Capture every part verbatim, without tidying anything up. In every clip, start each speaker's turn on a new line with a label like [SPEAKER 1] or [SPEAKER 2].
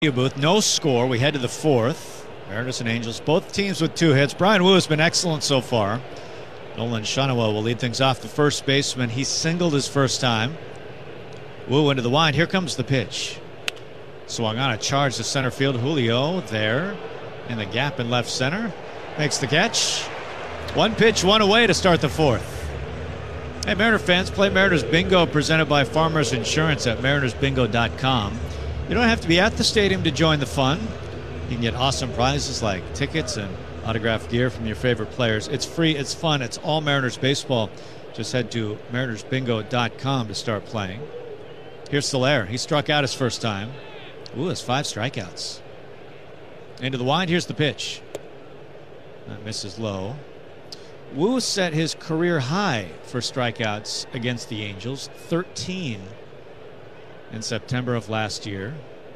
[SPEAKER 1] Booth, no score. We head to the fourth. Mariners and Angels, both teams with two hits. Bryan Woo has been excellent so far. Nolan Schanuel will lead things off. The first baseman, he singled his first time. Woo into the wind. Here comes the pitch. Swung on a charge to center field. Julio there in the gap in left center. Makes the catch. One pitch, one away to start the fourth. Hey, Mariner fans, play Mariners Bingo presented by Farmers Insurance at mariners bingo dot com. You don't have to be at the stadium to join the fun. You can get awesome prizes like tickets and autographed gear from your favorite players. It's free, it's fun, it's all Mariners baseball. Just head to mariners bingo dot com to start playing. Here's Soler. He struck out his first time. Ooh, has five strikeouts. Into the wind, here's the pitch. That misses low. Woo set his career high for strikeouts against the Angels, thirteen in September of last year.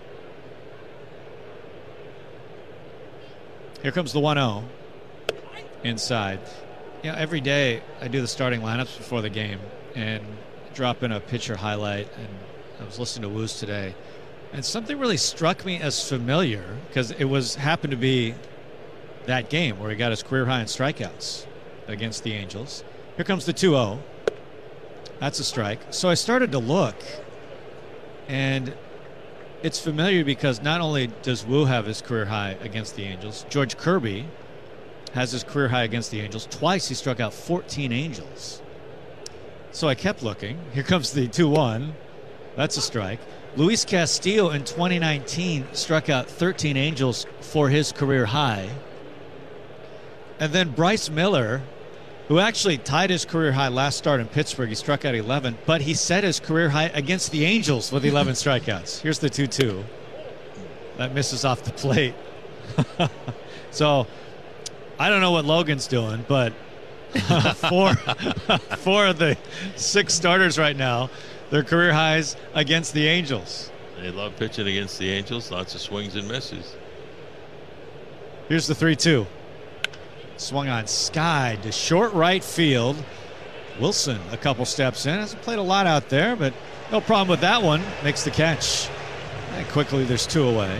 [SPEAKER 1] Here comes the one oh inside. You know, every day I do the starting lineups before the game and drop in a pitcher highlight, and I was listening to Woo's today, and something really struck me as familiar because it was happened to be that game where he got his career high in strikeouts against the Angels. Here comes the two oh. That's a strike. So I started to look, and it's familiar because not only does Woo have his career high against the Angels, George Kirby has his career high against the Angels. Twice he struck out fourteen Angels. So I kept looking. Here comes the two one. That's a strike. Luis Castillo in twenty nineteen struck out thirteen Angels for his career high. And then Bryce Miller, who actually tied his career high last start in Pittsburgh. He struck out eleven, but he set his career high against the Angels with eleven strikeouts. Here's the two two. That misses off the plate. So I don't know what Logan's doing, but uh, four, four of the six starters right now, their career highs against the Angels.
[SPEAKER 2] They love pitching against the Angels. Lots of swings and misses.
[SPEAKER 1] Here's the three two. Swung on skied to short right field. Wilson a couple steps in. Hasn't played a lot out there, but no problem with that one. Makes the catch. And quickly there's two away.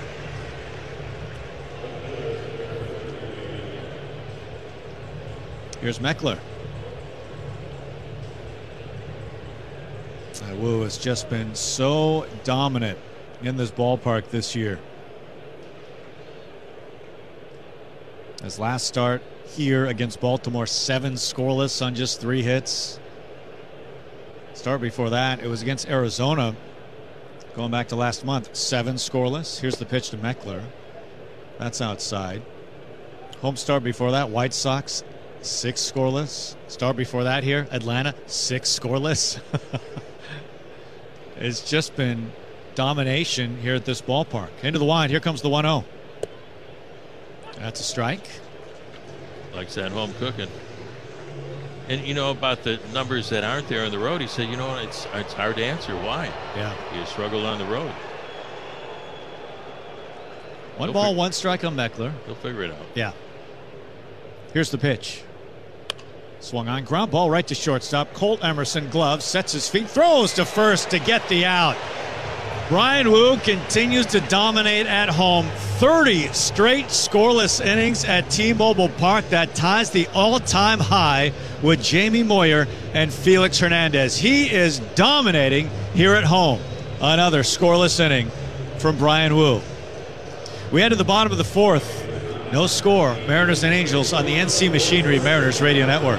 [SPEAKER 1] Here's Meckler. Woo has just been so dominant in this ballpark this year. His last start here against Baltimore, seven scoreless on just three hits. Start before that, it was against Arizona, going back to last month, seven scoreless. Here's the pitch to Meckler. That's outside. Home start before that, White Sox, six scoreless. Start before that here, Atlanta, six scoreless. It's just been domination here at this ballpark. Into the wind, here comes the one oh. That's a strike.
[SPEAKER 2] Likes that home cooking. And you know about the numbers that aren't there on the road, he said, you know, it's it's hard to answer why.
[SPEAKER 1] Yeah.
[SPEAKER 2] He struggled on the road.
[SPEAKER 1] One
[SPEAKER 2] He'll
[SPEAKER 1] ball,
[SPEAKER 2] fig-
[SPEAKER 1] one strike on Meckler.
[SPEAKER 2] He'll figure it out.
[SPEAKER 1] Yeah. Here's the pitch. Swung on, ground ball right to shortstop. Colt Emerson, glove, sets his feet, throws to first to get the out. Bryan Woo continues to dominate at home. thirty straight scoreless innings at T-Mobile Park. That ties the all-time high with Jamie Moyer and Felix Hernandez. He is dominating here at home. Another scoreless inning from Bryan Woo. We head to the bottom of the fourth. No score. Mariners and Angels on the N C Machinery Mariners Radio Network.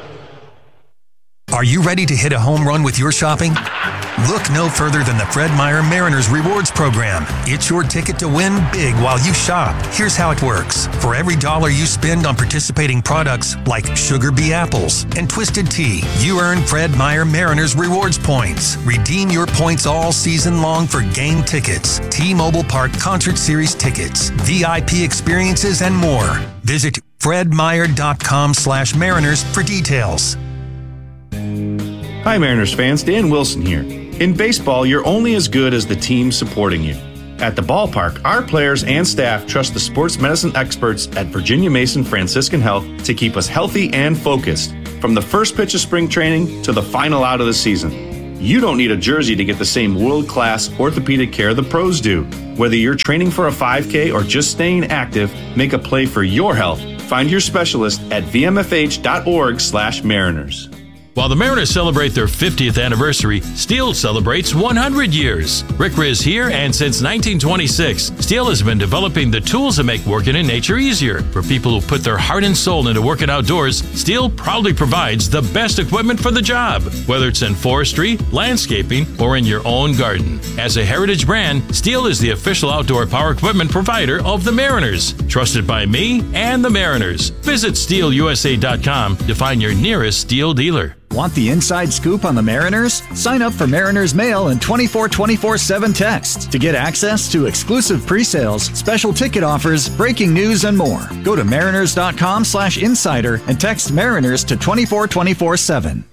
[SPEAKER 3] Are you ready to hit a home run with your shopping? Look no further than the Fred Meyer Mariners Rewards Program. It's your ticket to win big while you shop. Here's how it works. For every dollar you spend on participating products like Sugar Bee Apples and Twisted Tea, you earn Fred Meyer Mariners Rewards points. Redeem your points all season long for game tickets, T-Mobile Park Concert Series tickets, V I P experiences, and more. Visit fredmeyer.com slash Mariners for details.
[SPEAKER 4] Hi, Mariners fans. Dan Wilson here. In baseball, you're only as good as the team supporting you. At the ballpark, our players and staff trust the sports medicine experts at Virginia Mason Franciscan Health to keep us healthy and focused, from the first pitch of spring training to the final out of the season. You don't need a jersey to get the same world-class orthopedic care the pros do. Whether you're training for a five K or just staying active, make a play for your health. Find your specialist at v m f h dot org slash mariners.
[SPEAKER 2] While the Mariners celebrate their fiftieth anniversary, Steel celebrates one hundred years. Rick Riz here, and since nineteen twenty-six, Steel has been developing the tools that make working in nature easier. For people who put their heart and soul into working outdoors, Steel proudly provides the best equipment for the job, whether it's in forestry, landscaping, or in your own garden. As a heritage brand, Steel is the official outdoor power equipment provider of the Mariners, trusted by me and the Mariners. Visit steel u s a dot com to find your nearest Steel dealer.
[SPEAKER 5] Want the inside scoop on the Mariners? Sign up for Mariners Mail and twenty-four twenty-four seven text to get access to exclusive pre-sales, special ticket offers, breaking news, and more. Go to mariners dot com slash insider and text Mariners to twenty-four twenty-four seven.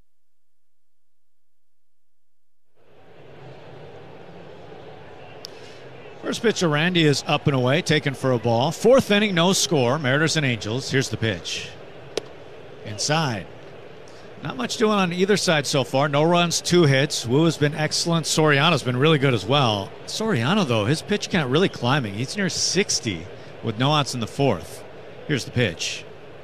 [SPEAKER 1] First pitch of Randy is up and away, taken for a ball. Fourth inning, no score. Mariners and Angels. Here's the pitch. Inside. Not much doing on either side so far. No runs, two hits. Wu has been excellent. Soriano's been really good as well. Soriano, though, his pitch count really climbing. He's near sixty with no outs in the fourth. Here's the pitch.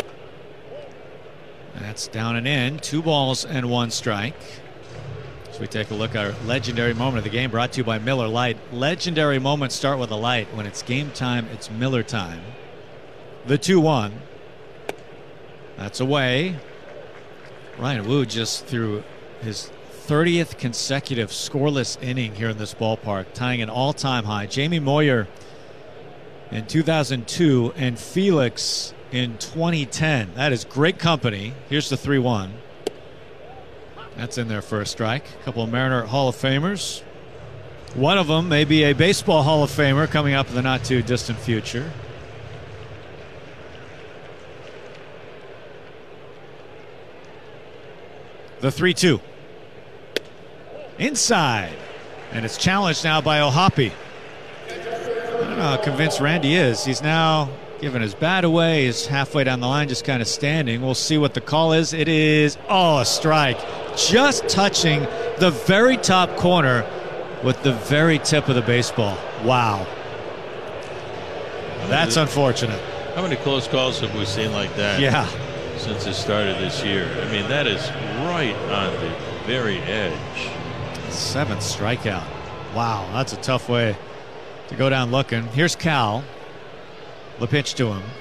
[SPEAKER 1] That's down and in. Two balls and one strike. So we take a look at our legendary moment of the game, brought to you by Miller Lite. Legendary moments start with a light. When it's game time, it's Miller time. The two one. That's away. Ryan Wu just threw his thirtieth consecutive scoreless inning here in this ballpark, tying an all-time high. Jamie Moyer in two thousand two and Felix in twenty ten. That is great company. Here's the three one. That's in there for a strike. A couple of Mariner Hall of Famers. One of them may be a baseball Hall of Famer coming up in the not-too-distant future. The three two. Inside. And it's challenged now by Ohapi. I don't know how convinced Randy is. He's now giving his bat away. He's halfway down the line, just kind of standing. We'll see what the call is. It is, oh, a strike. Just touching the very top corner with the very tip of the baseball. Wow. That's unfortunate.
[SPEAKER 2] How many close calls have we seen like that?
[SPEAKER 1] Yeah.
[SPEAKER 2] Since it started this year. I mean, that is right on the very edge.
[SPEAKER 1] Seventh strikeout. Wow, that's a tough way to go down looking. Here's Cal. The pitch to him.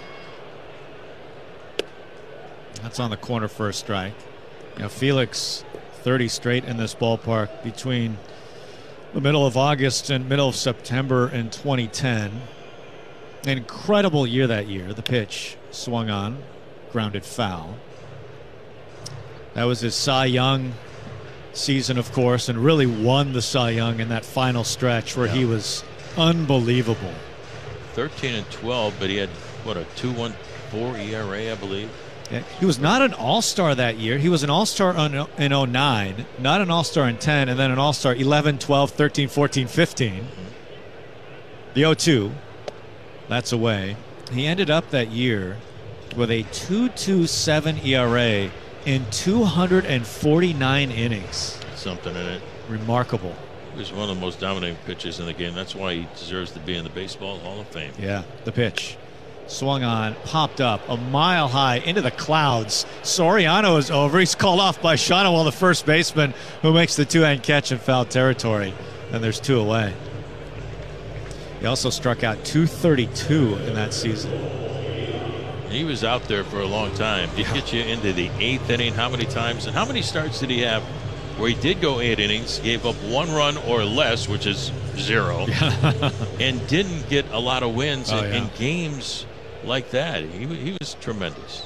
[SPEAKER 1] That's on the corner for a strike. You know, Felix, thirty straight in this ballpark between the middle of August and middle of September in twenty ten. An incredible year that year. The pitch swung on. Grounded foul. That was his Cy Young season, of course, and really won the Cy Young in that final stretch where yeah. he was unbelievable.
[SPEAKER 2] thirteen and twelve, but he had, what, a two point one four E R A, I believe.
[SPEAKER 1] Yeah, he was not an all-star that year. He was an all-star in oh nine, not an all-star in ten, and then an all-star eleven, twelve, thirteen, fourteen, fifteen. Mm-hmm. The oh two, that's away. He ended up that year with a two point two seven E R A in two hundred forty-nine innings.
[SPEAKER 2] Something in it.
[SPEAKER 1] Remarkable.
[SPEAKER 2] He was one of the most dominating pitchers in the game. That's why he deserves to be in the Baseball Hall of Fame.
[SPEAKER 1] Yeah, the pitch. Swung on, popped up a mile high into the clouds. Soriano is over. He's called off by Shawano, the first baseman, who makes the two-hand catch in foul territory. And there's two away. He also struck out two thirty-two in that season.
[SPEAKER 2] He was out there for a long time. He get you into the eighth inning. How many times and how many starts did he have where he did go eight innings, gave up one run or less, which is zero, and didn't get a lot of wins oh, in, yeah. in games like that? He, he was tremendous.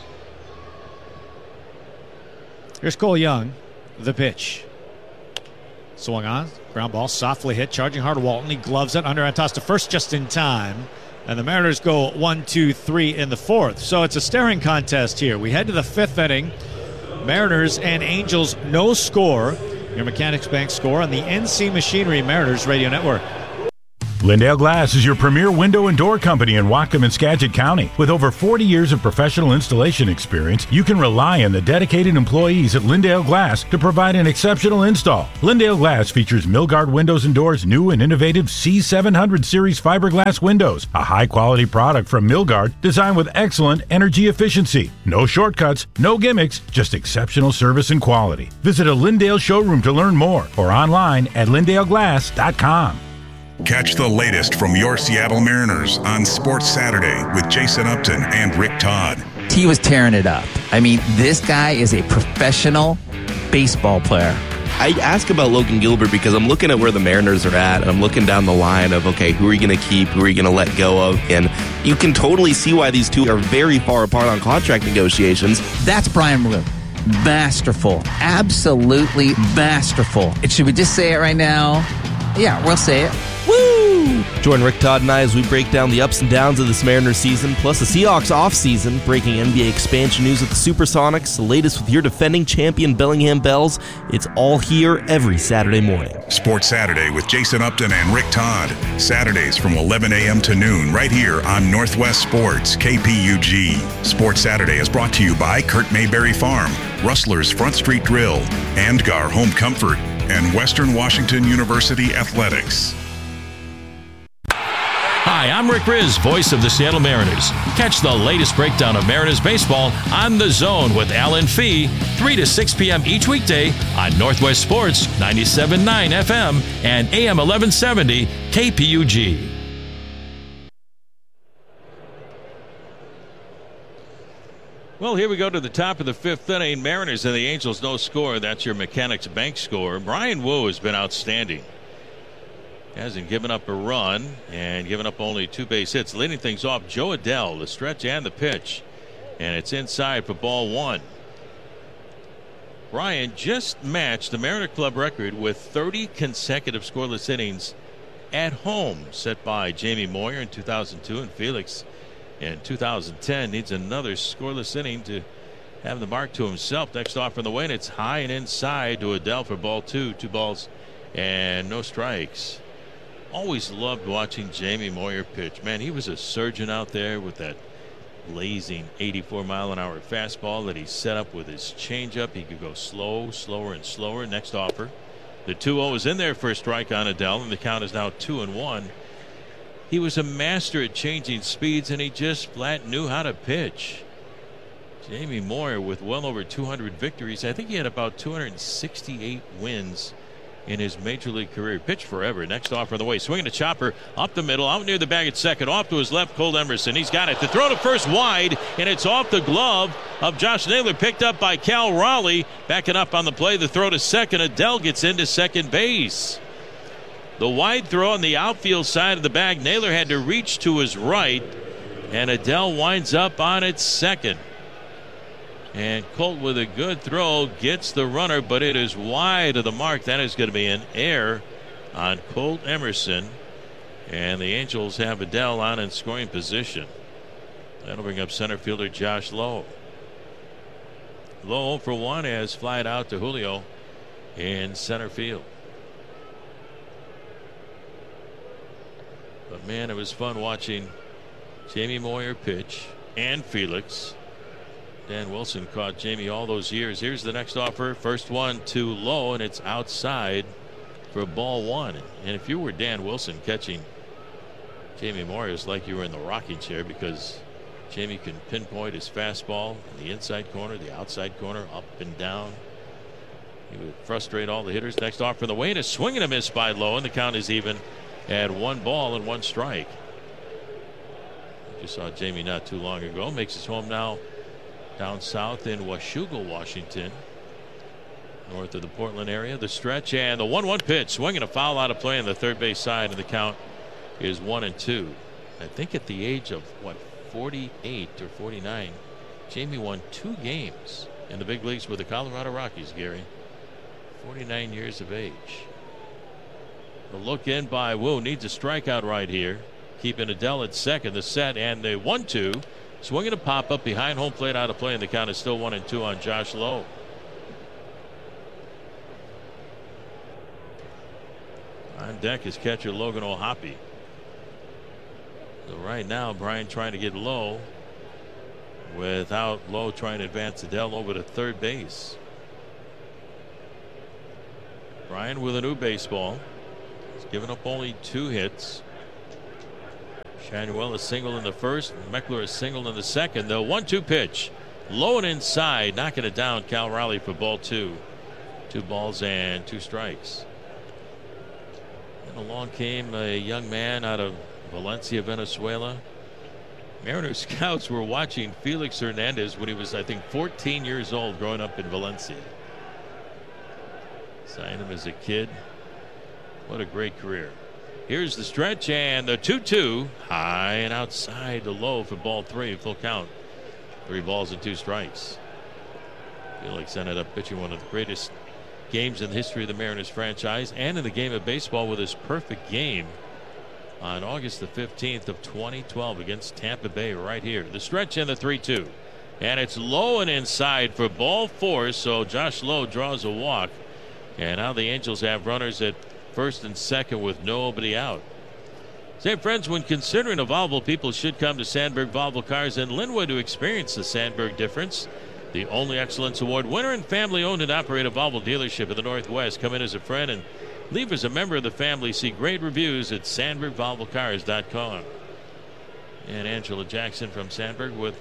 [SPEAKER 1] Here's Cole Young, the pitch. Swung on, ground ball, softly hit, charging hard. Walton, he gloves it, under and toss to first just in time. And the Mariners go one, two, three in the fourth. So it's a staring contest here. We head to the fifth inning. Mariners and Angels, no score. Your Mechanics Bank score on the N C Machinery Mariners Radio Network.
[SPEAKER 6] Lindale Glass is your premier window and door company in Whatcom and Skagit County. With over forty years of professional installation experience, you can rely on the dedicated employees at Lindale Glass to provide an exceptional install. Lindale Glass features Milgard Windows and Doors' new and innovative C seven hundred series fiberglass windows, a high-quality product from Milgard designed with excellent energy efficiency. No shortcuts, no gimmicks, just exceptional service and quality. Visit a Lindale showroom to learn more or online at lindale glass dot com.
[SPEAKER 7] Catch the latest from your Seattle Mariners on Sports Saturday with Jason Upton and Rick Todd.
[SPEAKER 8] He was tearing it up. I mean, this guy is a professional baseball player.
[SPEAKER 9] I ask about Logan Gilbert because I'm looking at where the Mariners are at, and I'm looking down the line of, okay, who are you going to keep, who are you going to let go of? And you can totally see why these two are very far apart on contract negotiations.
[SPEAKER 8] That's Brian Blue. Masterful. Absolutely masterful. And should we just say it right now? Yeah, we'll say it.
[SPEAKER 9] Woo! Join Rick Todd and I as we break down the ups and downs of this Mariners season, plus the Seahawks offseason, breaking N B A expansion news with the Supersonics, the latest with your defending champion Bellingham Bells. It's all here every Saturday morning.
[SPEAKER 7] Sports Saturday with Jason Upton and Rick Todd. Saturdays from eleven a.m. to noon right here on Northwest Sports, K P U G. Sports Saturday is brought to you by Kurt Mayberry Farm, Rustler's Front Street Grill, Andgar Home Comfort, and Western Washington University Athletics.
[SPEAKER 2] Hi, I'm Rick Riz, voice of the Seattle Mariners. Catch the latest breakdown of Mariners baseball on The Zone with Alan Fee, three to six p.m. each weekday on Northwest Sports, ninety-seven point nine F M and A M eleven seventy K P U G.
[SPEAKER 10] Well, here we go to the top of the fifth inning. Mariners and the Angels, no score. That's your Mechanics Bank score. Brian Wu has been outstanding. Hasn't given up a run and given up only two base hits. Leading things off, Joe Adell, the stretch and the pitch. And it's inside for ball one. Brian just matched the Mariner Club record with thirty consecutive scoreless innings at home, set by Jamie Moyer in two thousand two and Felix in two thousand ten. Needs another scoreless inning to have the mark to himself. Next off from the way, and it's high and inside to Adell for ball two. Two balls and no strikes. Always loved watching Jamie Moyer pitch. Man, he was a surgeon out there with that blazing eighty-four mile an hour fastball that he set up with his changeup. He could go slow, slower, and slower. Next offer. The two oh is in there for a strike on Adell, and the count is now two and one. He was a master at changing speeds, and he just flat knew how to pitch. Jamie Moyer with well over two hundred victories. I think he had about two hundred sixty-eight wins in his major league career. Pitched forever. Next offer on the way. Swinging a chopper up the middle, out near the bag at second, off to his left, Cole Emerson. He's got it. The throw to first wide, and it's off the glove of Josh Naylor, picked up by Cal Raleigh. Backing up on the play, the throw to second. Adell gets into second base. The wide throw on the outfield side of the bag. Naylor had to reach to his right, and Adell winds up on its second. And Colt with a good throw gets the runner, but it is wide of the mark. That is going to be an error on Colt Emerson. And the Angels have Adell on in scoring position. That'll bring up center fielder Josh Lowe. Lowe for one has flied out to Julio in center field. But man, it was fun watching Jamie Moyer pitch and Felix. Dan Wilson caught Jamie all those years. Here's the next offer. First one too low, and it's outside for ball one. And if you were Dan Wilson catching Jamie Moyer, it's like you were in the rocking chair, because Jamie can pinpoint his fastball in the inside corner, the outside corner, up and down. He would frustrate all the hitters. Next offer in the way, and a swing and a miss by Lowe, and the count is even at one ball and one strike. Just saw Jamie not too long ago. Makes his home now down south in Washougal, Washington, north of the Portland area. The stretch and the one one pitch, swinging a foul out of play on the third base side, and the count is one and two. I think at the age of what, forty-eight or forty-nine, Jamie won two games in the big leagues with the Colorado Rockies. Gary, forty-nine years of age. The look in by Wu, needs a strikeout right here, keeping Adell at second. The set and the one two. Swinging a pop up behind home plate, out of play, and the count is still one and two on Josh Lowe. On deck is catcher Logan O'Hoppe. right now, Brian trying to get Lowe without Lowe trying to advance Adell over to third base. Brian with a new baseball. He's given up only two hits. Shanuel a single in the first. Meckler a single in the second. The one two pitch. Low and inside. Knocking it down. Cal Raleigh for ball two. Two balls and two strikes. And along came a young man out of Valencia, Venezuela. Mariners scouts were watching Felix Hernandez when he was, I think, fourteen years old, growing up in Valencia. Signed him as a kid. What a great career. Here's the stretch and the two two. High and outside to low for ball three. Full count. Three balls and two strikes. Felix ended up pitching one of the greatest games in the history of the Mariners franchise and in the game of baseball with his perfect game on August the fifteenth of twenty twelve against Tampa Bay right here. The stretch and the three two. And it's low and inside for ball four. So Josh Lowe draws a walk. And now the Angels have runners at first and second with nobody out. Say, friends, when considering a Volvo, people should come to Sandberg Volvo Cars in Linwood to experience the Sandberg difference. The only Excellence Award winner and family owned and operated Volvo dealership in the Northwest. Come in as a friend and leave as a member of the family. See great reviews at Sandberg Volvo Cars dot com. And Angela Jackson from Sandberg with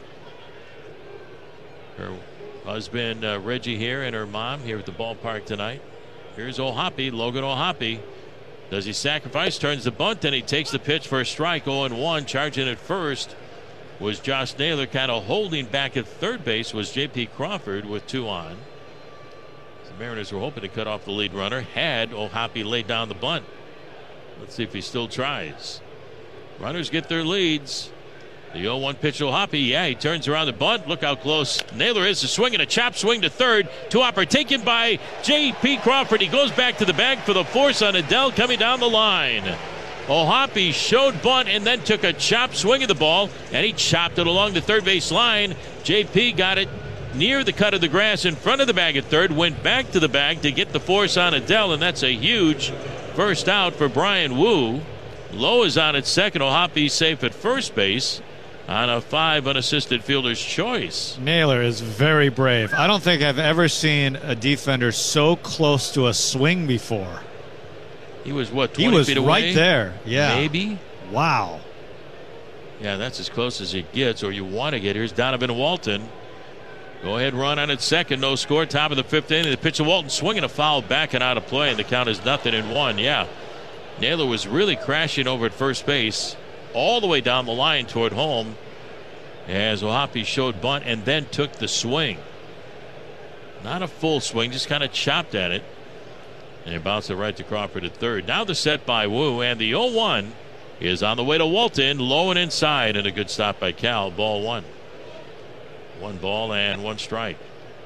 [SPEAKER 10] her husband uh, Reggie here and her mom here at the ballpark tonight. Here's O'Hoppe, Logan O'Hoppe. Does he sacrifice? Turns the bunt, and he takes the pitch for a strike. oh and one. Charging at first was Josh Naylor. Kind of holding back at third base was J P Crawford with two on. The Mariners were hoping to cut off the lead runner. Had O'Hoppe laid down the bunt. Let's see if he still tries. Runners get their leads. The oh one pitch, O'Hoppe. Yeah, he turns around the bunt. Look how close Naylor is to swing, and a chop swing to third. Two upper taken by J P Crawford. He goes back to the bag for the force on Adell coming down the line. O'Hoppe showed bunt and then took a chop swing at the ball, and he chopped it along the third base line. J P got it near the cut of the grass in front of the bag at third, went back to the bag to get the force on Adell, and that's a huge first out for Brian Wu. Lowe is on at second. O'Hoppe safe at first base on a five unassisted fielder's choice.
[SPEAKER 1] Naylor is very brave. I don't think I've ever seen a defender so close to a swing before.
[SPEAKER 10] He was what, twenty
[SPEAKER 1] he was
[SPEAKER 10] feet away?
[SPEAKER 1] Right there. Yeah.
[SPEAKER 10] Maybe.
[SPEAKER 1] Wow.
[SPEAKER 10] Yeah, that's as close as it gets, or you want to get. Here's Donovan Walton. Go ahead, run on at second. No score. Top of the fifth inning. The pitch of Walton swinging a foul back and out of play, and the count is nothing in one. Yeah. Naylor was really crashing over at first base, all the way down the line toward home, as O'Hoppe showed bunt and then took the swing. Not a full swing, just kind of chopped at it. And he bounced it right to Crawford at third. Now the set by Wu, and the oh one is on the way to Walton, low and inside, and a good stop by Cal. Ball one. One ball and one strike.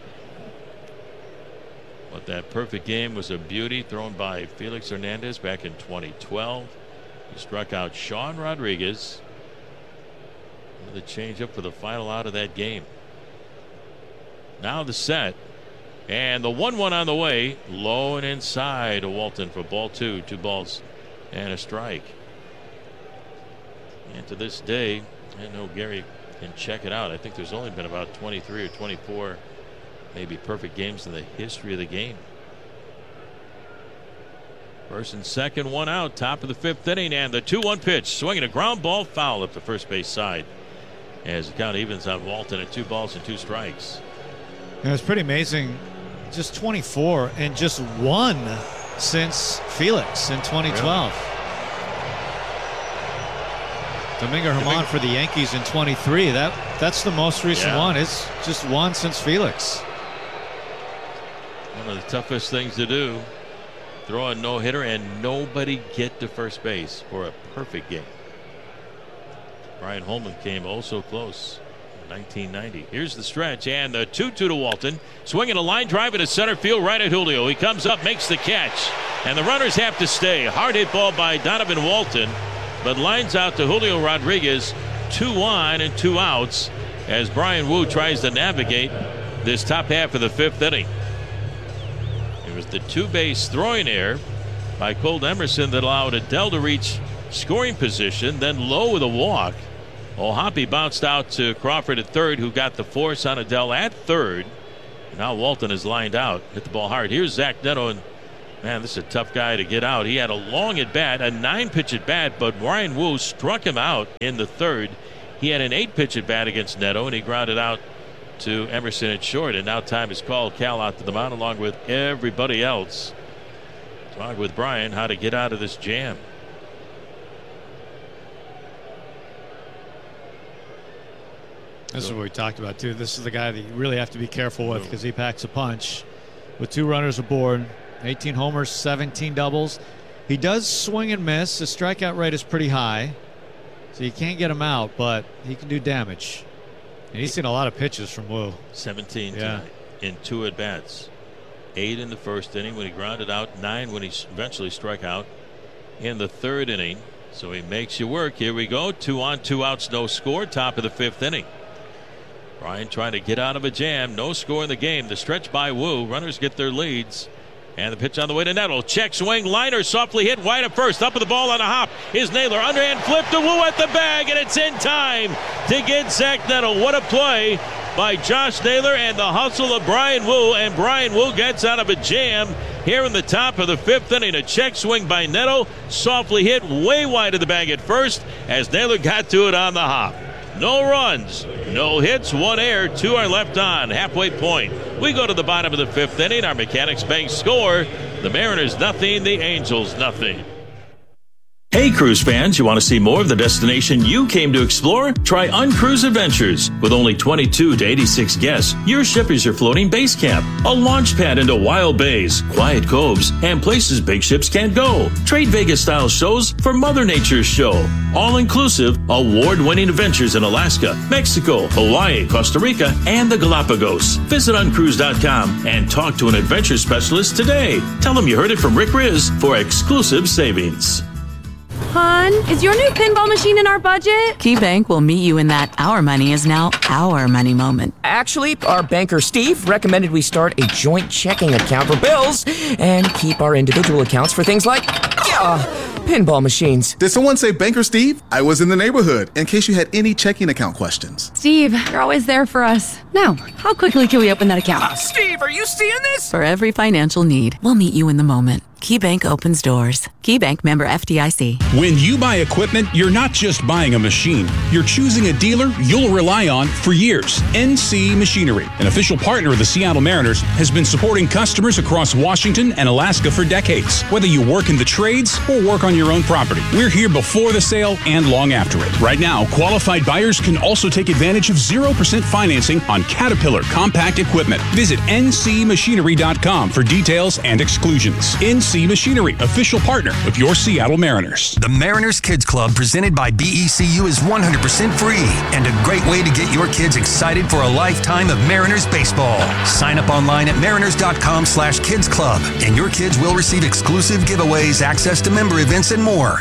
[SPEAKER 10] But that perfect game was a beauty, thrown by Felix Hernandez back in twenty twelve. He struck out Sean Rodriguez with a changeup for the final out of that game. Now the set, and the one one on the way, low and inside to Walton for ball two. Two balls and a strike. And to this day, I know Gary can check it out. I think there's only been about twenty-three or twenty-four maybe perfect games in the history of the game. First and second, one out, top of the fifth inning, and the two one pitch, swinging a ground ball foul up the first base side as the count evens on Walton at two balls and two strikes.
[SPEAKER 1] It was pretty amazing. Just twenty-four and just one since Felix in twenty twelve. Really? Domingo Germán for the Yankees in twenty-three. That that's the most recent yeah. one. It's just one since Felix.
[SPEAKER 10] One of the toughest things to do. Throw a no-hitter and nobody get to first base for a perfect game. Brian Holman came oh so close in nineteen ninety. Here's the stretch and the two two to Walton. Swinging a line drive into center field right at Julio. He comes up, makes the catch, and the runners have to stay. Hard hit ball by Donovan Walton, but lines out to Julio Rodriguez. Two on and two outs as Brian Wu tries to navigate this top half of the fifth inning. It was the two-base throwing error by Colt Emerson that allowed Adell to reach scoring position, then Lowe with a walk. O'Hoppe bounced out to Crawford at third, who got the force on Adell at third. Now Walton is lined out. Hit the ball hard. Here's Zach Neto, and man, this is a tough guy to get out. He had a long at bat, a nine pitch at bat, but Brian Wu struck him out in the third. He had an eight pitch at bat against Neto, and he grounded out to Emerson at short. And now time is called. Cal out to the mound along with everybody else. Talk with Brian how to get out of this jam.
[SPEAKER 1] This is what we talked about, too. This is the guy that you really have to be careful with because he packs a punch. With two runners aboard, eighteen homers, seventeen doubles. He does swing and miss. His strikeout rate is pretty high, so you can't get him out, but he can do damage. And he's seen a lot of pitches from Wu.
[SPEAKER 10] seventeen
[SPEAKER 1] yeah.
[SPEAKER 10] in two at-bats. Eight in the first inning when he grounded out. Nine when he eventually struck out in the third inning. So he makes you work. Here we go. Two on, two outs, no score. Top of the fifth inning. Brian trying to get out of a jam. No score in the game. The stretch by Wu. Runners get their leads. And the pitch on the way to Neto. Check swing. Liner softly hit wide at first. Up with the ball on a hop is Naylor. Underhand flip to Wu at the bag. And it's in time to get Zach Neto. What a play by Josh Naylor and the hustle of Brian Wu. And Brian Wu gets out of a jam here in the top of the fifth inning. A check swing by Neto. Softly hit way wide of the bag at first as Naylor got to it on the hop. No runs, no hits, one error, two are left on. Halfway point. We go to the bottom of the fifth inning. Our Mechanics Bank score. The Mariners nothing, the Angels nothing.
[SPEAKER 2] Hey cruise fans, you want to see more of the destination you came to explore? Try Uncruise Adventures. With only twenty-two to eighty-six guests, your ship is your floating base camp. A launch pad into wild bays, quiet coves, and places big ships can't go. Trade Vegas style shows for Mother Nature's show. All inclusive, award winning adventures in Alaska, Mexico, Hawaii, Costa Rica, and the Galapagos. Visit uncruise dot com and talk to an adventure specialist today. Tell them you heard it from Rick Riz for exclusive savings.
[SPEAKER 11] Hon, is your new pinball machine in our budget?
[SPEAKER 12] KeyBank will meet you in that our money is now our money moment.
[SPEAKER 13] Actually, our banker Steve recommended we start a joint checking account for bills and keep our individual accounts for things like uh, pinball machines.
[SPEAKER 14] Did someone say Banker Steve? I was in the neighborhood in case you had any checking account questions.
[SPEAKER 11] Steve, you're always there for us. Now, how quickly can we open that account?
[SPEAKER 13] Uh, Steve, are you seeing this?
[SPEAKER 12] For every financial need, we'll meet you in the moment. KeyBank opens doors. KeyBank member F D I C.
[SPEAKER 15] When you buy equipment, you're not just buying a machine. You're choosing a dealer you'll rely on for years. N C Machinery, an official partner of the Seattle Mariners, has been supporting customers across Washington and Alaska for decades. Whether you work in the trades or work on your own property, we're here before the sale and long after it. Right now, qualified buyers can also take advantage of zero percent financing on Caterpillar compact equipment. Visit N C machinery dot com for details and exclusions. N C Machinery, official partner of your Seattle Mariners.
[SPEAKER 3] The Mariners Kids Club presented by B E C U is one hundred percent free and a great way to get your kids excited for a lifetime of Mariners baseball. Sign up online at mariners dot com slash kids club and your kids will receive exclusive giveaways, access to member events, and more.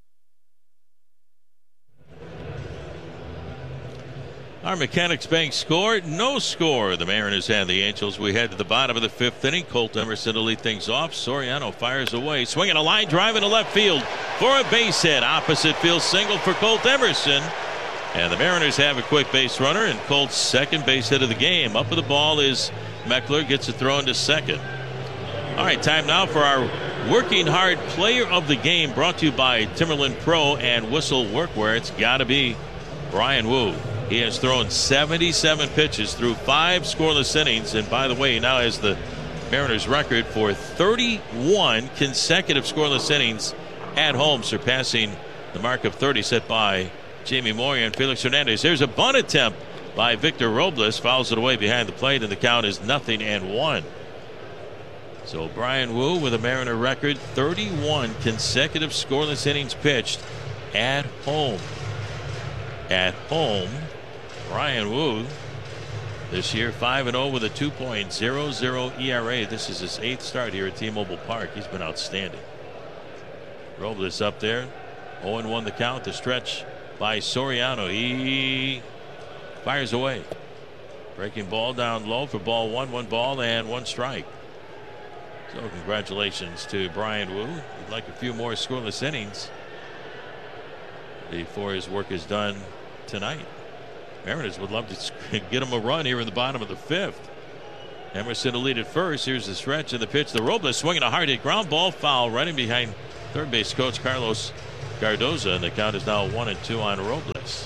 [SPEAKER 10] Our Mechanics Bank score, no score. The Mariners and the Angels. We head to the bottom of the fifth inning. Colt Emerson to lead things off. Soriano fires away, swinging a line drive into left field for a base hit. Opposite field single for Colt Emerson. And the Mariners have a quick base runner, and Colt's second base hit of the game. Up with the ball is Meckler, gets a throw into second. All right, time now for our Working Hard Player of the Game, brought to you by Timberland Pro and Whistle Workwear. It's got to be Brian Wu. He has thrown seventy-seven pitches through five scoreless innings. And by the way, he now has the Mariners record for thirty-one consecutive scoreless innings at home, surpassing the mark of thirty set by Jamie Moyer and Felix Hernandez. There's a bunt attempt by Victor Robles. Fouls it away behind the plate, and the count is nothing and one. So Brian Wu with a Mariner record, thirty-one consecutive scoreless innings pitched at home. At home. Brian Wu this year five and oh with a two point oh oh E R A. This is his eighth start here at T-Mobile Park. He's been outstanding. Robles up there. oh and one the count. The stretch by Soriano. He fires away. Breaking ball down low for ball one. One ball and one strike. So congratulations to Brian Wu. He'd like a few more scoreless innings before his work is done tonight. Mariners would love to get them a run here in the bottom of the fifth. Emerson will lead it first. Here's the stretch of the pitch. The Robles swinging a hard hit ground ball foul right in behind third base coach Carlos Cardoza, and the count is now one and two on Robles.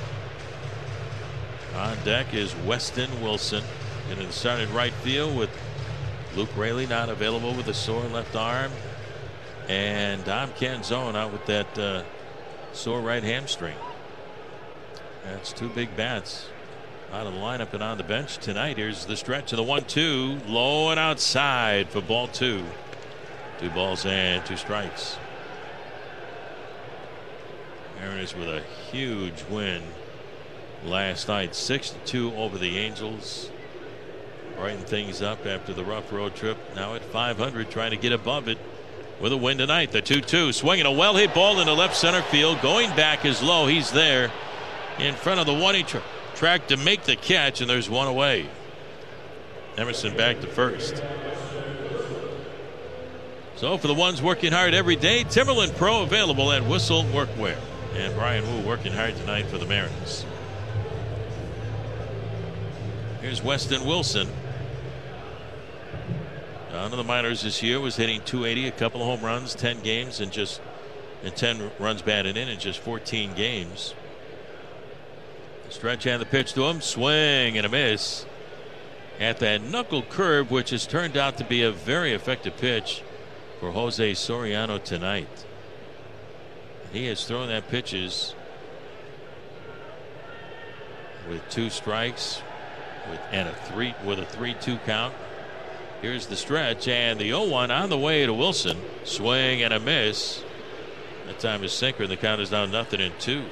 [SPEAKER 10] On deck is Weston Wilson. Getting started right field with Luke Raley not available with a sore left arm, and Dom Canzone out with that uh, sore right hamstring. That's two big bats out of the lineup and on the bench tonight. Here's the stretch of the one two, low and outside for ball two. Two balls and two strikes. Mariners with a huge win last night, six to two over the Angels. Brighten things up after the rough road trip. Now at five hundred, trying to get above it with a win tonight. The two two, swinging a well hit ball into left center field. Going back is Lowe. He's there in front of the one. He tra- tracked to make the catch, and there's one away. Emerson back to first. So for the ones working hard every day, Timberland Pro available at Whistle Workwear. And Brian Wu working hard tonight for the Mariners. Here's Weston Wilson. Down to the minors this year, was hitting two eighty, a couple of home runs, ten games, and just and ten runs batted in in just fourteen games. Stretch and the pitch to him, swing and a miss at that knuckle curve, which has turned out to be a very effective pitch for Jose Soriano tonight. He has thrown that pitches with two strikes with and a three with a three two count. Here's the stretch and the oh one on the way to Wilson. Swing and a miss. That time is sinker, and the count is now nothing in two.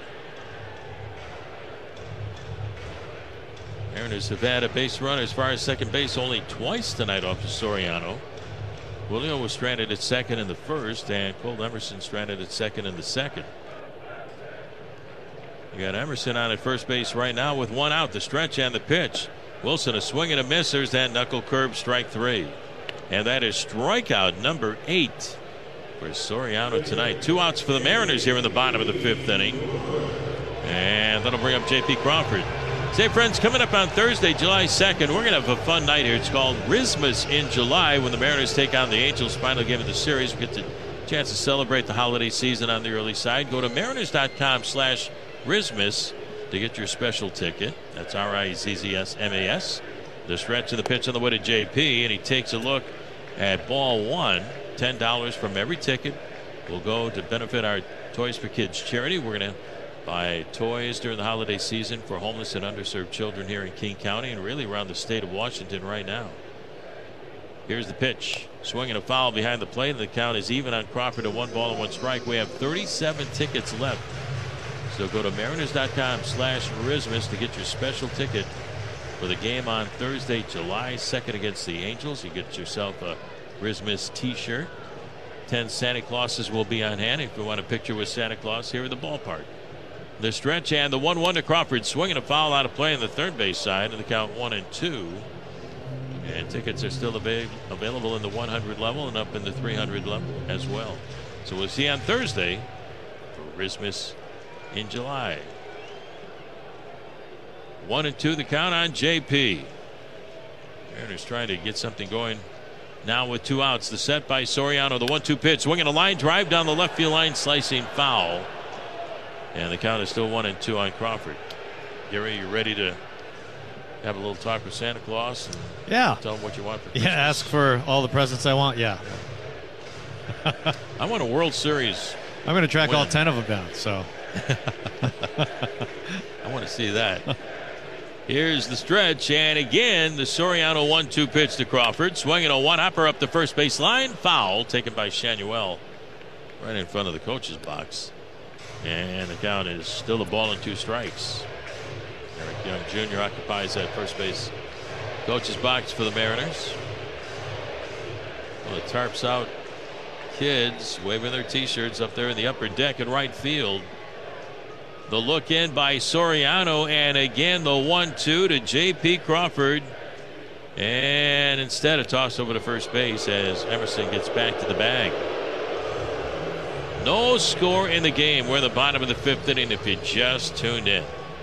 [SPEAKER 10] Mariners have had a base run as far as second base only twice tonight off of Soriano. Julio was stranded at second in the first, and Cole Emerson stranded at second in the second. You got Emerson on at first base right now with one out. The stretch and the pitch. Wilson a swing and a miss. There's that knuckle curve, strike three. And that is strikeout number eight for Soriano tonight. Two outs for the Mariners here in the bottom of the fifth inning. And that'll bring up J P Crawford. Say, friends, coming up on Thursday, July second, we're going to have a fun night here. It's called Christmas in July when the Mariners take on the Angels. Final game of the series. We get the chance to celebrate the holiday season on the early side. Go to mariners.com slash Rizmas to get your special ticket. That's R I Z Z S M A S. The stretch of the pitch on the way to J P, and he takes a look at ball one. ten dollars from every ticket will go to benefit our Toys for Kids charity. We're going to buy toys during the holiday season for homeless and underserved children here in King County and really around the state of Washington right now. Here's the pitch. Swinging a foul behind the plate, and the count is even on Crawford at one ball and one strike. We have thirty-seven tickets left. So go to mariners.com slash Rizmas to get your special ticket for the game on Thursday, July second against the Angels. You get yourself a Rizmas t-shirt. ten Santa Clauses will be on hand if you want a picture with Santa Claus here at the ballpark. The stretch and the one one to Crawford, swinging a foul out of play on the third base side, and the count one and two. And tickets are still av- available in the one hundred level and up in the three hundred level as well. So we'll see you on Thursday for Christmas in July. One and two the count on J P. Mariners trying to get something going now with two outs. The set by Soriano, the one two pitch, swinging a line drive down the left field line, slicing foul. And the count is still one and two on Crawford. Gary, you ready to have a little talk with Santa Claus? And
[SPEAKER 1] yeah.
[SPEAKER 10] Tell him what you want for Christmas?
[SPEAKER 1] Yeah, ask for all the presents I want. Yeah.
[SPEAKER 10] I want a World Series.
[SPEAKER 1] I'm going to track
[SPEAKER 10] win.
[SPEAKER 1] all ten of them down. So.
[SPEAKER 10] I want to see that. Here's the stretch, and again the Soriano one two pitch to Crawford, swinging a one-hopper up the first base line, foul taken by Shanuel right in front of the coach's box. And the count is still a ball and two strikes. Eric Young Junior occupies that first base coach's box for the Mariners. Well, the tarps out kids waving their t-shirts up there in the upper deck in right field. The look in by Soriano, and again the one two to J P Crawford. And instead a toss over to first base as Emerson gets back to the bag. No score in the game. We're in the bottom of the fifth inning if you just tuned in.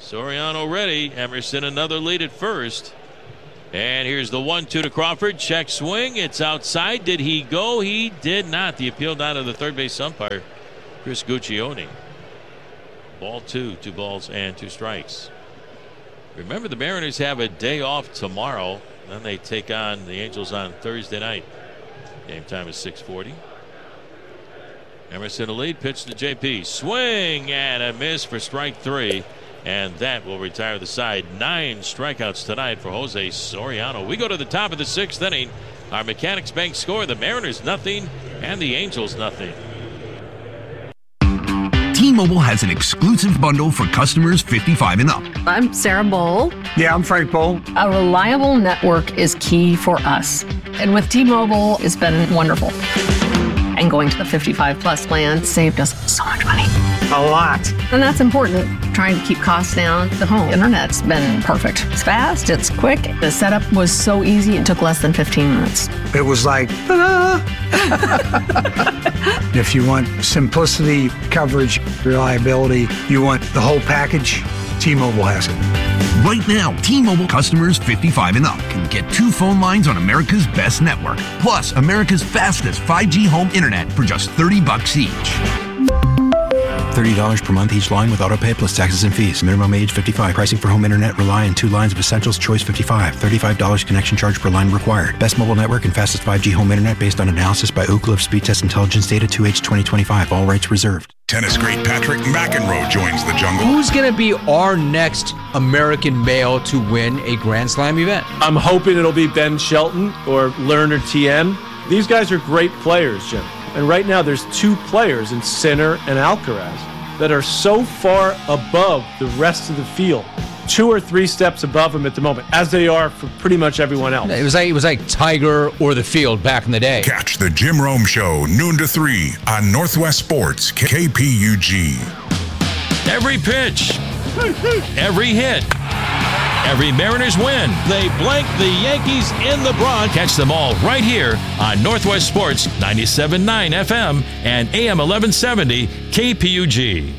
[SPEAKER 10] Soriano ready. Emerson another lead at first. And here's the one two to Crawford. Check swing. It's outside. Did he go? He did not. The appeal down to the third base umpire, Chris Guccione. Ball two. Two balls and two strikes. Remember, the Mariners have a day off tomorrow. Then they take on the Angels on Thursday night. Game time is six forty. Emerson a lead. Pitch to J P. Swing and a miss for strike three. And that will retire the side. Nine strikeouts tonight for Jose Soriano. We go to the top of the sixth inning. Our Mechanics Bank score: the Mariners nothing and the Angels nothing.
[SPEAKER 16] T-Mobile has an exclusive bundle for customers fifty-five and up.
[SPEAKER 11] I'm Sarah Bowl.
[SPEAKER 17] Yeah, I'm Frank Bowl.
[SPEAKER 11] A reliable network is key for us. And with T-Mobile, it's been wonderful. And going to the fifty-five plus plan saved us so much money.
[SPEAKER 17] A lot.
[SPEAKER 11] And that's important. Trying to keep costs down. The home internet's been perfect. It's fast, it's quick. The setup was so easy, it took less than fifteen minutes.
[SPEAKER 17] It was like, ta-da! If you want simplicity, coverage, reliability, you want the whole package, T-Mobile has it.
[SPEAKER 16] Right now, T-Mobile customers fifty-five and up can get two phone lines on America's best network, plus America's fastest five G home internet for just thirty bucks each.
[SPEAKER 18] thirty dollars per month each line with autopay plus taxes and fees. Minimum age fifty-five. Pricing for home internet rely on two lines of Essentials Choice fifty-five. thirty-five dollars connection charge per line required. Best mobile network and fastest five G home internet based on analysis by Ookla of Speed Test Intelligence Data two H twenty twenty-five. All rights reserved.
[SPEAKER 7] Tennis great Patrick McEnroe joins the jungle.
[SPEAKER 19] Who's going to be our next American male to win a Grand Slam event?
[SPEAKER 20] I'm hoping it'll be Ben Shelton or Lerner T M. These guys are great players, Jim. And right now there's two players in Sinner and Alcaraz that are so far above the rest of the field, two or three steps above them at the moment, as they are for pretty much everyone else.
[SPEAKER 19] It was like it was like Tiger or the field back in the day.
[SPEAKER 7] Catch the Jim Rome Show noon to three on Northwest Sports K P U G.
[SPEAKER 2] Every pitch, every hit, every Mariners win.
[SPEAKER 10] They blank the Yankees in the Bronx.
[SPEAKER 2] Catch them all right here on Northwest Sports ninety-seven point nine F M and A M eleven seventy K P U G.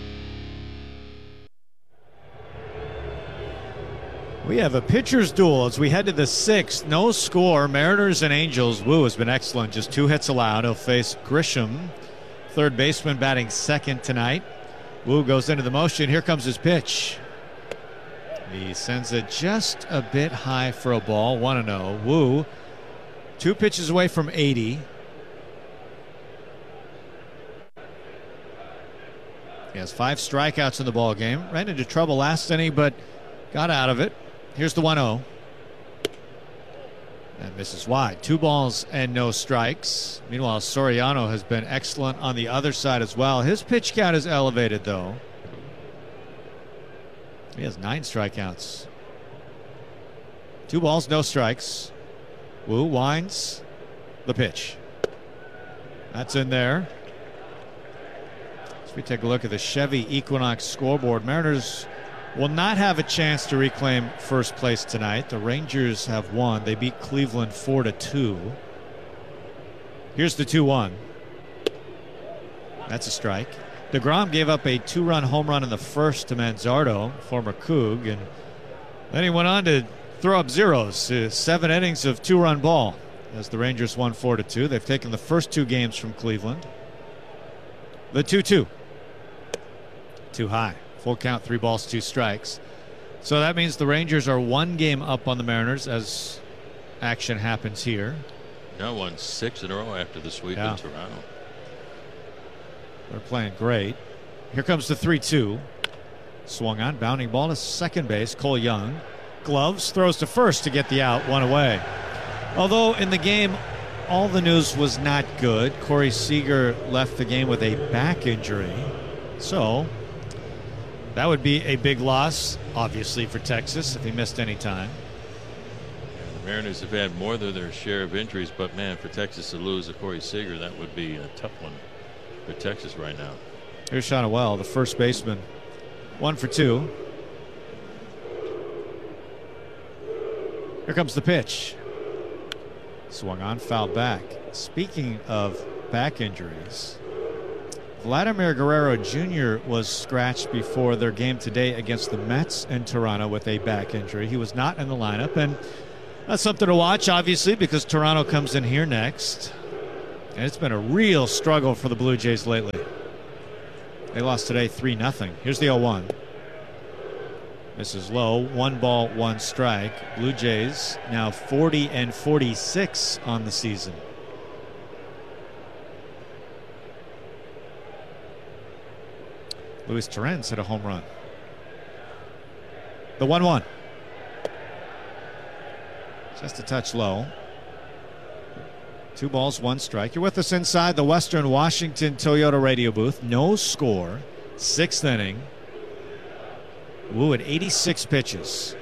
[SPEAKER 1] We have a pitcher's duel as we head to the sixth. No score. Mariners and Angels. Wu has been excellent. Just two hits allowed. He'll face Grisham, third baseman, batting second tonight. Wu goes into the motion. Here comes his pitch. He sends it just a bit high for a ball. one and oh. Wu, two pitches away from eighty. He has five strikeouts in the ball game. Ran into trouble last inning, but got out of it. Here's the one oh. And misses wide. Two balls and no strikes. Meanwhile, Soriano has been excellent on the other side as well. His pitch count is elevated, though. He has nine strikeouts. Two balls, no strikes. Wu winds the pitch. That's in there. As we take a look at the Chevy Equinox scoreboard, Mariners will not have a chance to reclaim first place tonight. The Rangers have won. They beat Cleveland four to two. Here's the two one. That's a strike. DeGrom gave up a two-run home run in the first to Manzardo, former Coug, and then he went on to throw up zeros. Uh, seven innings of two-run ball as the Rangers won four to two. They've taken the first two games from Cleveland. The two two. Too high. Full count, three balls, two strikes. So that means the Rangers are one game up on the Mariners as action happens here.
[SPEAKER 10] Now won six in a row after the sweep
[SPEAKER 1] yeah.
[SPEAKER 10] in Toronto.
[SPEAKER 1] They're playing great. Here comes the three two. Swung on, bounding ball to second base. Cole Young. Gloves, throws to first to get the out, one away. Although in the game, all the news was not good. Corey Seager left the game with a back injury. So that would be a big loss, obviously, for Texas if he missed any time.
[SPEAKER 10] Yeah, the Mariners have had more than their share of injuries, but man, for Texas to lose a Corey Seager, that would be a tough one for Texas right now.
[SPEAKER 1] Here's Shonawell, the first baseman. One for two. Here comes the pitch. Swung on, fouled back. Speaking of back injuries, Vladimir Guerrero Junior was scratched before their game today against the Mets in Toronto with a back injury. He was not in the lineup, and that's something to watch, obviously, because Toronto comes in here next. And it's been a real struggle for the Blue Jays lately. They lost today three nothing. Here's the oh one. This is low. One ball, one strike. Blue Jays now forty and forty-six on the season. Luis Torrens hit a home run. The one one. Just a touch low. Two balls, one strike. You're with us inside the Western Washington Toyota radio booth. No score. Sixth inning. Woo at eighty-six pitches.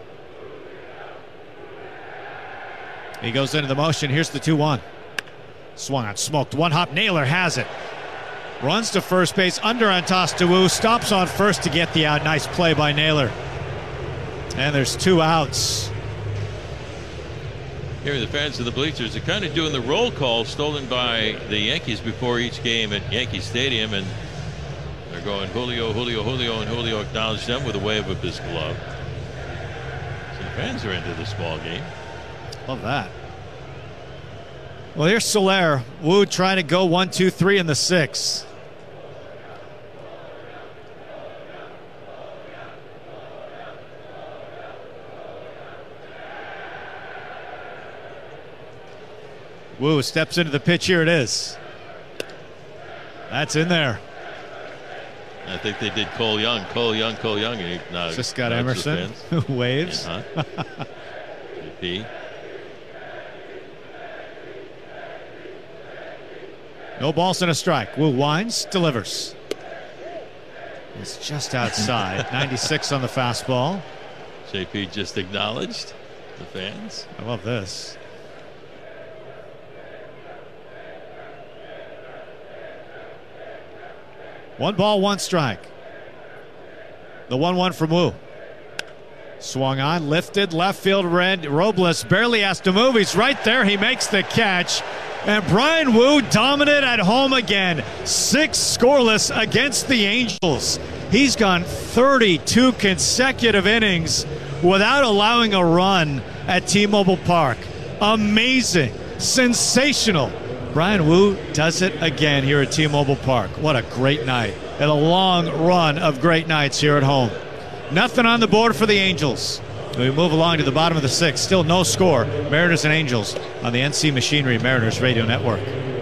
[SPEAKER 1] He goes into the motion. Here's the two one. Swung on, smoked. One hop. Naylor has it. Runs to first base. Under on toss to Woo. Stops on first to get the out. Nice play by Naylor. And there's two outs.
[SPEAKER 10] Here, the fans of the bleachers are kind of doing the roll call stolen by the Yankees before each game at Yankee Stadium, and they're going Julio, Julio, Julio, and Julio acknowledged them with a wave of his glove. So the fans are into this ball game.
[SPEAKER 1] Love that. Well, here's Soler. Woo trying to go one, two, three in the sixth. Woo steps into the pitch. Here it is. That's in there.
[SPEAKER 10] I think they did Cole Young, Cole Young, Cole Young. And he, no,
[SPEAKER 1] just got Emerson who waves.
[SPEAKER 10] Uh-huh. P.
[SPEAKER 1] No balls and a strike. Woo winds, delivers. It's just outside. ninety-six on the fastball.
[SPEAKER 10] J P just acknowledged the fans.
[SPEAKER 1] I love this. One ball, one strike. The one one from Woo. Swung on, lifted, left field red. Robles barely has to move. He's right there. He makes the catch. And Bryan Woo dominant at home again. Six scoreless against the Angels. He's gone thirty-two consecutive innings without allowing a run at T-Mobile Park. Amazing. Sensational. Bryan Woo does it again here at T-Mobile Park. What a great night. And a long run of great nights here at home. Nothing on the board for the Angels. We move along to the bottom of the sixth. Still no score. Mariners and Angels on the N C Machinery Mariners Radio Network.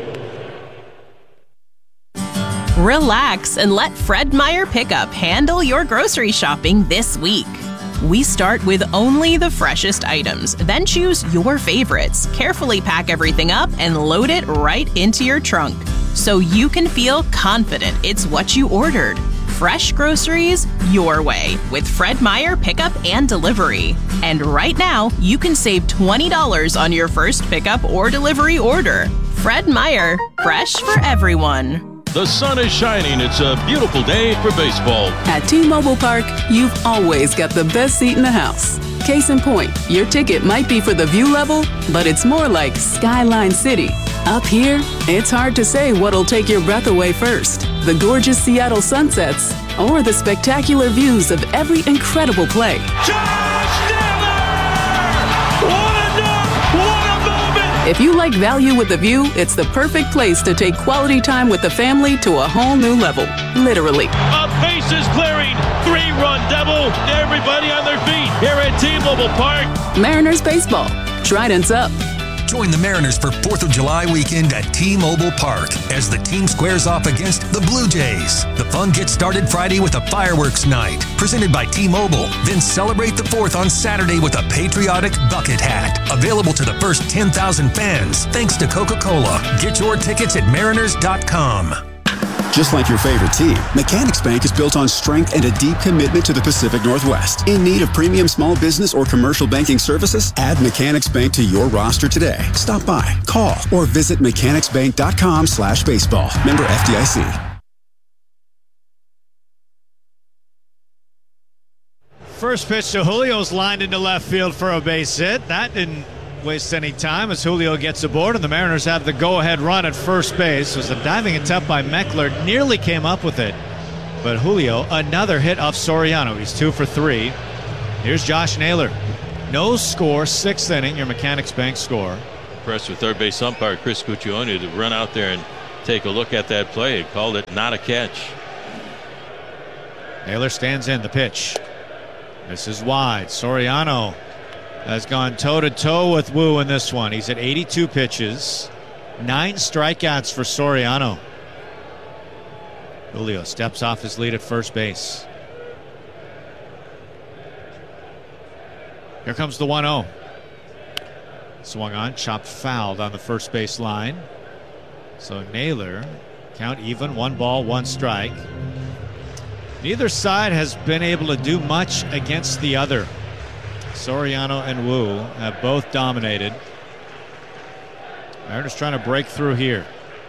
[SPEAKER 21] Relax and let Fred Meyer Pickup handle your grocery shopping this week. We start with only the freshest items, then choose your favorites, carefully pack everything up, and load it right into your trunk so you can feel confident it's what you ordered. Fresh groceries your way with Fred Meyer Pickup and Delivery. And right now, you can save twenty dollars on your first pickup or delivery order. Fred Meyer, fresh for everyone.
[SPEAKER 10] The sun is shining. It's a beautiful day for baseball.
[SPEAKER 22] At T-Mobile Park, you've always got the best seat in the house. Case in point, your ticket might be for the view level, but it's more like Skyline City. Up here, it's hard to say what'll take your breath away first. The gorgeous Seattle sunsets or the spectacular views of every incredible play. If you like value with the view, it's the perfect place to take quality time with the family to a whole new level. Literally.
[SPEAKER 10] A bases clearing, three-run double. Everybody on their feet here at T-Mobile Park.
[SPEAKER 22] Mariners baseball. Trident's up.
[SPEAKER 3] Join the Mariners for fourth of July weekend at T-Mobile Park as the team squares off against the Blue Jays. The fun gets started Friday with a fireworks night presented by T-Mobile. Then celebrate the fourth on Saturday with a patriotic bucket hat. Available to the first ten thousand fans thanks to Coca-Cola. Get your tickets at mariners dot com.
[SPEAKER 23] Just like your favorite team, Mechanics Bank is built on strength and a deep commitment to the Pacific Northwest. In need of premium small business or commercial banking services? Add Mechanics Bank to your roster today. Stop by, call, or visit mechanics bank dot com slash baseball. Member F D I C.
[SPEAKER 1] First pitch to Julio's lined into left field for a base hit. That didn't waste any time as Julio gets aboard, and the Mariners have the go-ahead run at first base. It was a diving attempt by Meckler, nearly came up with it. But Julio, another hit off Soriano. He's two for three. Here's Josh Naylor. No score, sixth inning, your Mechanics Bank score.
[SPEAKER 10] Impressed with third base umpire Chris Cuccione to run out there and take a look at that play. He called it not a catch.
[SPEAKER 1] Naylor stands in the pitch. This is wide. Soriano has gone toe-to-toe with Wu in this one. He's at eighty-two pitches. Nine strikeouts for Soriano. Julio steps off his lead at first base. Here comes the one oh. Swung on, chopped fouled on the first base line. So Naylor, count even, one ball, one strike. Neither side has been able to do much against the other. Soriano and Wu have both dominated. Mariners trying to break through here.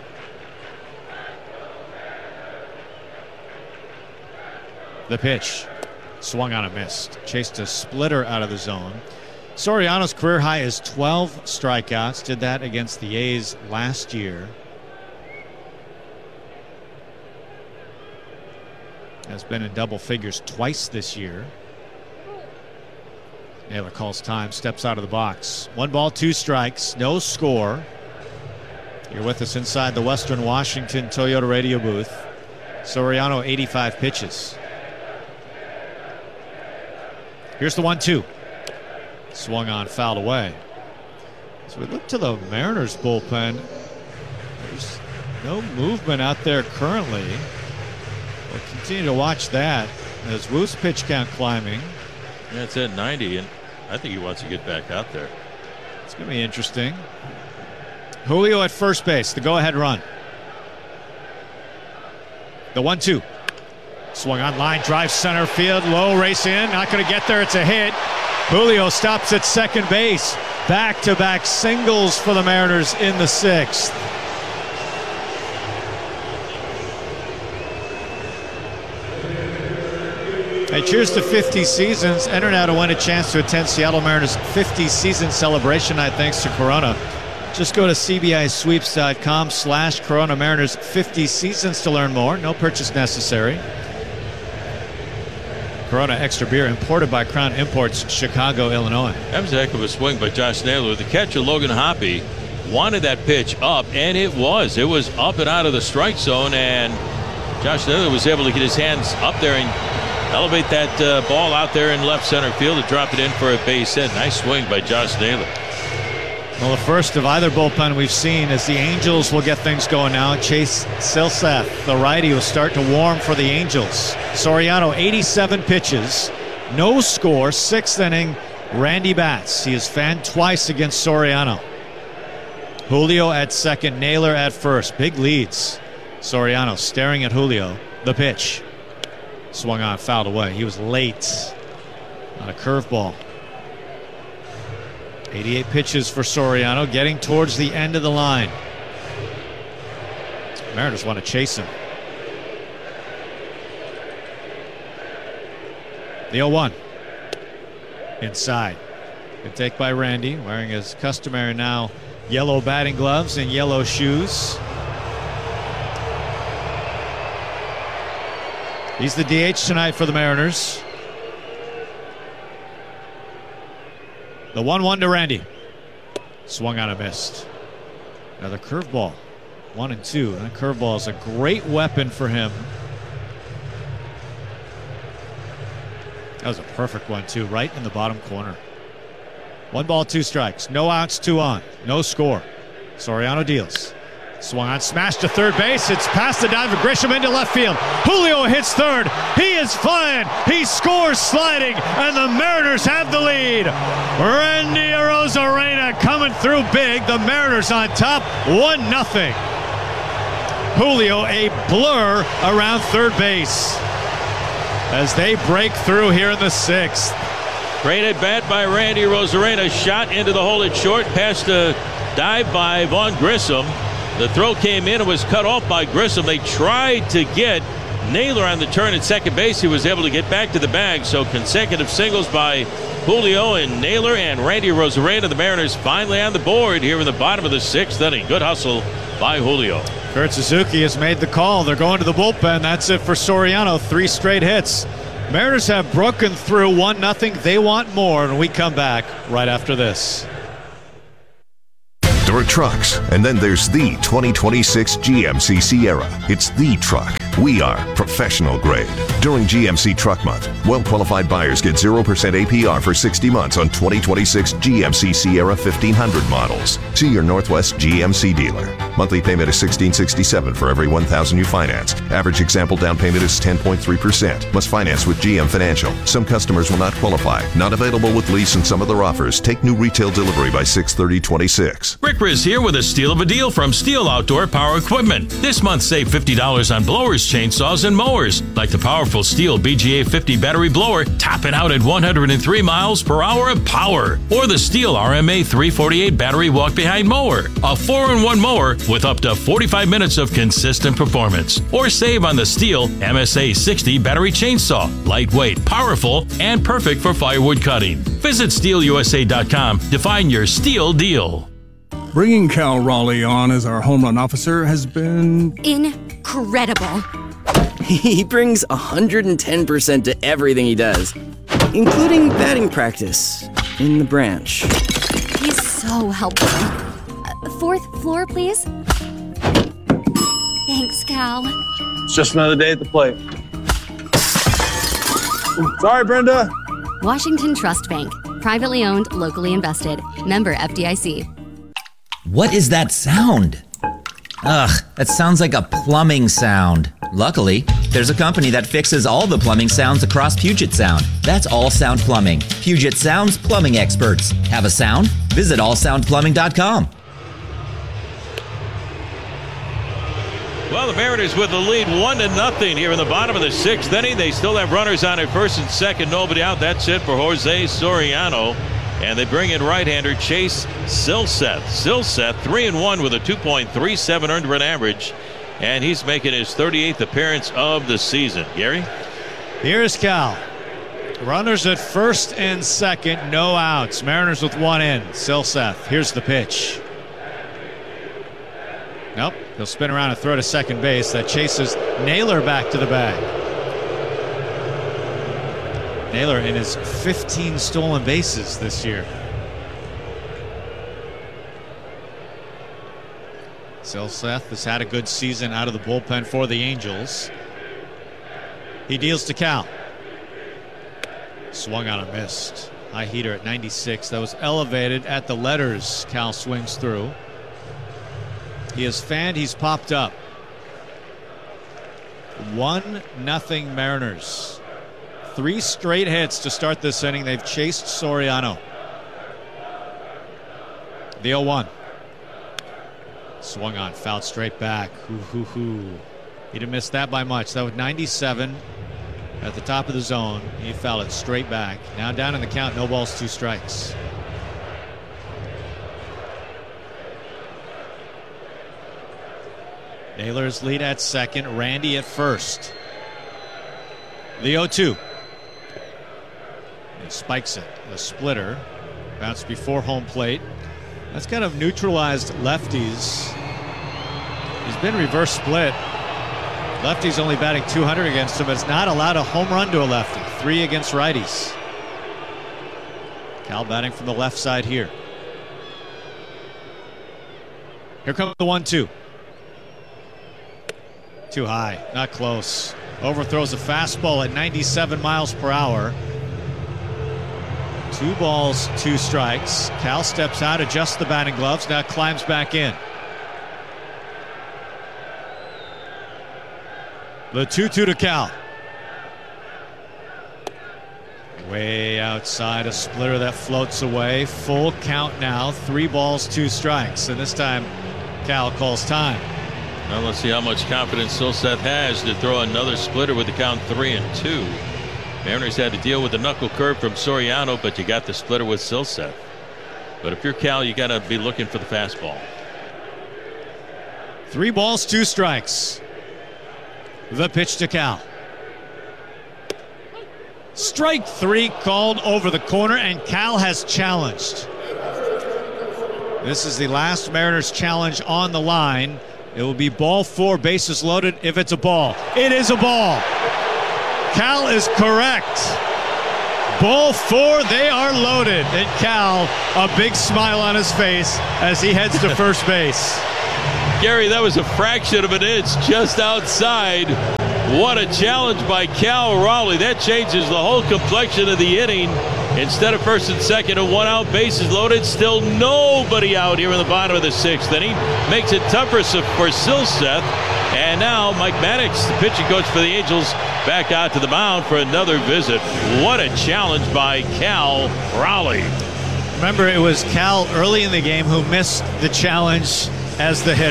[SPEAKER 1] The pitch. Swung on a missed. Chased a splitter out of the zone. Soriano's career high is twelve strikeouts. Did that against the A's last year. Has been in double figures twice this year. Naylor calls time, steps out of the box. One ball, two strikes, no score. You're with us inside the Western Washington Toyota radio booth. Soriano, eighty-five pitches. Here's the one two. Swung on, fouled away. So we look to the Mariners bullpen. There's no movement out there currently. We'll continue to watch that as Wu's pitch count climbing.
[SPEAKER 10] Yeah, it's at ninety, and I think he wants to get back out there.
[SPEAKER 1] It's going to be interesting. Julio at first base, the go-ahead run. The one two. Swung on line, drive center field, low, race in, not going to get there, it's a hit. Julio stops at second base. Back-to-back singles for the Mariners in the sixth. Hey, cheers to fifty seasons. Enter now to win a chance to attend Seattle Mariners fifty season celebration night thanks to Corona. Just go to cbisweeps.com slash Corona Mariners fifty seasons to learn more. No purchase necessary. Corona Extra Beer, imported by Crown Imports, Chicago, Illinois.
[SPEAKER 10] That was a heck of a swing by Josh Naylor. The catcher, Logan Hoppe, wanted that pitch up, and it was. It was up and out of the strike zone, and Josh Naylor was able to get his hands up there and elevate that uh, ball out there in left center field to drop it in for a base hit. Nice swing by Josh Naylor.
[SPEAKER 1] Well, the first of either bullpen we've seen as the Angels will get things going now. Chase Silseth, the righty, will start to warm for the Angels. Soriano, eighty-seven pitches, no score, sixth inning. Randy Batts, he has fanned twice against Soriano. Julio at second, Naylor at first. Big leads. Soriano staring at Julio. The pitch. Swung on, fouled away. He was late on a curveball. eighty-eight pitches for Soriano, getting towards the end of the line. Mariners want to chase him. The oh one. Inside. Good take by Randy, wearing his customary now yellow batting gloves and yellow shoes. He's the D H tonight for the Mariners. The one one to Randy. Swung on a missed. Another curveball. One and two. That curveball is a great weapon for him. That was a perfect one, too. Right in the bottom corner. One ball, two strikes. No outs, two on. No score. Soriano deals. Swung on, smashed to third base. It's past the dive of Grisham into left field. Julio hits third. He is flying. He scores sliding, and the Mariners have the lead. Randy Arozarena coming through big. The Mariners on top, one nothing. Julio a blur around third base as they break through here in the sixth.
[SPEAKER 10] Great at bat by Randy Arozarena. Shot into the hole at short, past a dive by Vaughn Grissom. The throw came in and was cut off by Grissom. They tried to get Naylor on the turn at second base. He was able to get back to the bag. So consecutive singles by Julio and Naylor and Randy Rosarena. The Mariners finally on the board here in the bottom of the sixth inning. Good hustle by Julio.
[SPEAKER 1] Kurt Suzuki has made the call. They're going to the bullpen. That's it for Soriano. Three straight hits. Mariners have broken through one nothing. They want more, and we come back right after this.
[SPEAKER 4] There are trucks, and then there's the twenty twenty-six G M C Sierra. It's the truck. We are professional grade. During G M C Truck Month, well-qualified buyers get zero percent A P R for sixty months on twenty twenty-six G M C Sierra fifteen hundred models. See your Northwest G M C dealer. Monthly payment is sixteen sixty-seven for every one thousand you finance. Average example down payment is ten point three percent. Must finance with G M Financial. Some customers will not qualify. Not available with lease and some other offers. Take new retail delivery by six thirty twenty-six.
[SPEAKER 2] Rick Riz here with a steal of a deal from Steel Outdoor Power Equipment. This month, save fifty dollars on blowers, chainsaws, and mowers, like the powerful Steel B G A fifty battery blower, topping out at one hundred three miles per hour of power, or the Steel R M A three forty-eight battery walk-behind mower, a four in one mower with up to forty-five minutes of consistent performance. Or save on the Steel M S A sixty battery chainsaw, lightweight, powerful, and perfect for firewood cutting. Visit steel u s a dot com to find your Steel deal.
[SPEAKER 5] Bringing Cal Raleigh on as our home run officer has been
[SPEAKER 6] incredible.
[SPEAKER 24] He brings one hundred ten percent to everything he does, including batting practice in the branch.
[SPEAKER 6] He's so helpful. Uh, fourth floor, please. Thanks, Cal.
[SPEAKER 20] It's just another day at the plate. Sorry, Brenda.
[SPEAKER 6] Washington Trust Bank. Privately owned, locally invested. Member F D I C.
[SPEAKER 8] What is that sound? Ugh, that sounds like a plumbing sound. Luckily, there's a company that fixes all the plumbing sounds across Puget Sound. That's All Sound Plumbing. Puget Sound's plumbing experts. Have a sound? Visit all sound plumbing dot com.
[SPEAKER 10] Well, the Mariners with the lead one to nothing here in the bottom of the sixth inning. They still have runners on at first and second, nobody out. That's it for Jose Soriano. And they bring in right-hander Chase Silseth. Silseth, three and one with a two point three seven earned run average, and he's making his thirty-eighth appearance of the season. Gary?
[SPEAKER 1] Here's Cal. Runners at first and second, no outs. Mariners with one in. Silseth, here's the pitch. Nope, he'll spin around and throw to second base. That chases Naylor back to the bag. Naylor in his fifteen stolen bases this year. Silseth has had a good season out of the bullpen for the Angels. He deals to Cal. Swung on a missed. High heater at ninety-six. That was elevated at the letters. Cal swings through. He has fanned. He's popped up. One nothing Mariners. Three straight hits to start this inning. They've chased Soriano. The oh one. Swung on, fouled straight back. Hoo, hoo, hoo. He didn't miss that by much. That was ninety-seven at the top of the zone. He fouled it straight back. Now down in the count, no balls, two strikes. Naylor's lead at second. Randy at first. The oh two. He spikes it. The splitter. Bounced before home plate. That's kind of neutralized lefties. He's been reverse split. Lefties only batting two hundred against him. It's not allowed a home run to a lefty. Three against righties. Cal batting from the left side here. Here comes the one two. Too high, not close. Overthrows a fastball at ninety-seven miles per hour. Two balls, two strikes. Cal steps out, adjusts the batting gloves, now climbs back in. The two two to Cal. Way outside, a splitter that floats away. Full count now, three balls, two strikes. And this time, Cal calls time.
[SPEAKER 10] Well, let's see how much confidence Silseth has to throw another splitter with the count three and two. Mariners had to deal with the knuckle curve from Soriano, but you got the splitter with Silseth. But if you're Cal, you got to be looking for the fastball.
[SPEAKER 1] Three balls, two strikes. The pitch to Cal. Strike three called over the corner, and Cal has challenged. This is the last Mariners challenge on the line. It will be ball four, bases loaded if it's a ball. It is a ball. Cal is correct. Ball four, they are loaded. And Cal, a big smile on his face as he heads to first base.
[SPEAKER 10] Gary, that was a fraction of an inch just outside. What a challenge by Cal Raleigh. That changes the whole complexion of the inning. Instead of first and second and one out, bases loaded, still nobody out here in the bottom of the sixth inning. Makes it tougher for Silseth. And now Mike Maddox, the pitching coach for the Angels, back out to the mound for another visit. What a challenge by Cal Raleigh.
[SPEAKER 1] Remember, it was Cal early in the game who missed the challenge as the hitter.